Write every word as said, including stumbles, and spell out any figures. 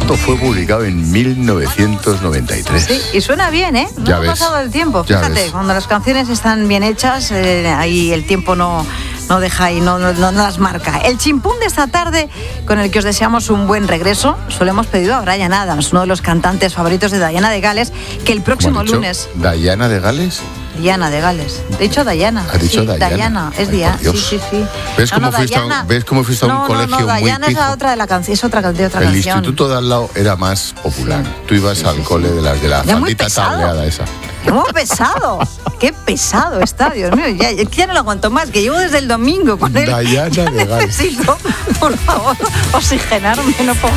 Esto fue publicado en mil novecientos noventa y tres. Sí, y suena bien, ¿eh? No Ya ha ves, pasado el tiempo. ya Fíjate, ves. cuando las canciones están bien hechas, eh, ahí el tiempo no, no deja y no, no, no las marca. El chimpún de esta tarde, con el que os deseamos un buen regreso, solo hemos pedido a Bryan Adams, uno de los cantantes favoritos de Diana de Gales, que el próximo ¿Cómo has dicho? lunes... ¿Diana de Gales? Diana de Gales. He dicho Diana. ¿Has dicho sí, Diana? Diana. Es Ay, Diana. por Dios. Sí, sí, sí. ¿Ves No, cómo no, fuiste a un- Diana- ves cómo fuiste a un no, colegio no, no, muy Diana es la pijo? otra de la canción, es otra, de otra El canción. instituto de al lado era más popular. Tú ibas Sí, al sí, cole sí. de las de la Ya muy faldita pesado. tableada esa. ¡Qué pesado! ¡Qué pesado está, Dios mío! Ya, ya no lo aguanto más, que llevo desde el domingo con él. Diana Ya de Gales. necesito, por favor, oxigenarme, no puedo